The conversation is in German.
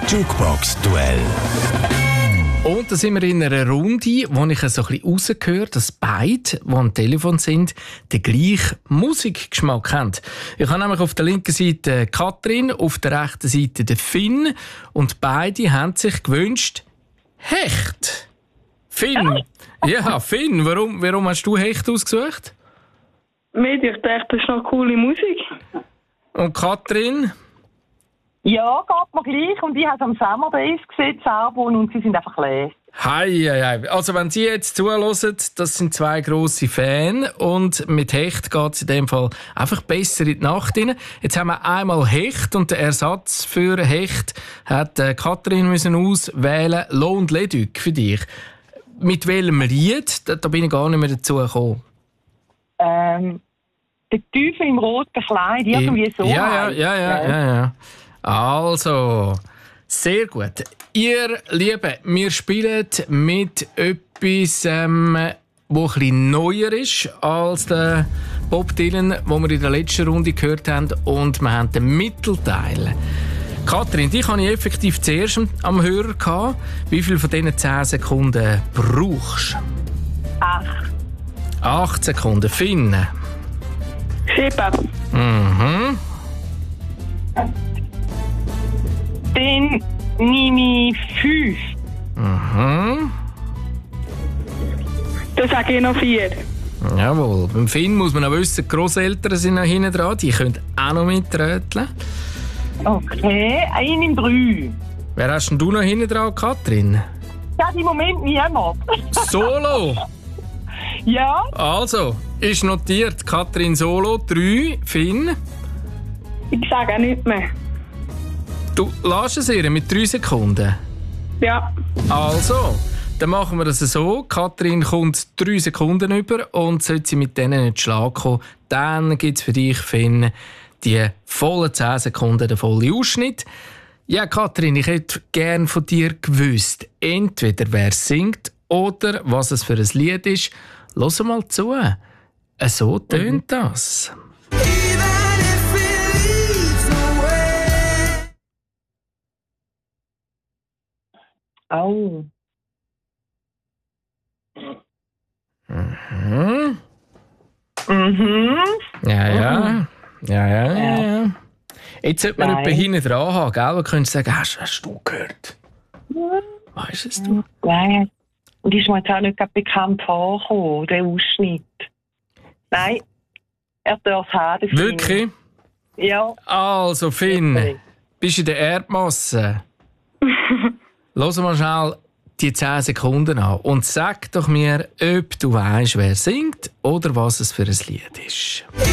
Jukebox-Duell. Und da sind wir in einer Runde, wo ich so ein bisschen rausgehöre, dass beide, die am Telefon sind, den gleichen Musikgeschmack haben. Ich habe nämlich auf der linken Seite Katrin, auf der rechten Seite den Finn. Und beide haben sich gewünscht, Hecht. Finn. Ja, Finn, warum hast du Hecht ausgesucht? Ich dachte, das ist noch coole Musik. Und Katrin? Ja, geht mir gleich. Und ich habe es am Summer Days gesehen, das Album, und sie sind einfach leer. Hei. Also wenn Sie jetzt zuhören, das sind zwei grosse Fans und mit Hecht geht es in dem Fall einfach besser in die Nacht rein. Jetzt haben wir einmal Hecht und der Ersatz für Hecht hat Katrin müssen auswählen, Lo und Leduc für dich. Mit welchem Lied? Da bin ich gar nicht mehr dazu gekommen. Der Teufel im roten Kleid, irgendwie so. Ja. Also, sehr gut. Ihr Lieben, wir spielen mit etwas, wo ein bisschen neuer ist als der Bob Dylan, den wir in der letzten Runde gehört haben. Und wir haben den Mittelteil. Katrin, dich hatte ich effektiv zuerst am Hörer gehabt. Wie viel von diesen 10 Sekunden brauchst du? 8 Sekunden. Finn? 7. Dann nehme ich 5. Dann sage ich noch 4. Jawohl. Beim Finn muss man auch wissen, die Grosseltern sind noch hinten dran. Die können auch noch mitröteln. Okay, ich nehme 3. Wer hast denn du noch hinten dran, Katrin? Das im Moment niemand. Solo? Ja. Also, ist notiert. Katrin Solo, 3. Finn? Ich sage auch nichts mehr. Du lässt es ihr mit 3 Sekunden? Ja. Also, dann machen wir das so. Katrin kommt 3 Sekunden über und sollte sie mit denen nicht Schlag kommen, dann gibt es für dich, Finn, die vollen 10 Sekunden, den vollen Ausschnitt. Ja, Katrin, ich hätte gerne von dir gewusst, entweder wer singt oder was es für ein Lied ist. Hör mal zu. So tönt das. Oh. Ja. Jetzt sollte man jemanden hinten dran haben, gell? Man könnte sagen, hast du gehört? Weißt es du? Nein. Und ist mir jetzt auch nicht bekannt vorgekommen, der Ausschnitt. Nein, er darf es haben. Wirklich? Ja. Also, Finn, bist du in der Erdmasse? Lass mal schnell die 10 Sekunden an und sag doch mir, ob du weißt, wer singt oder was es für ein Lied ist.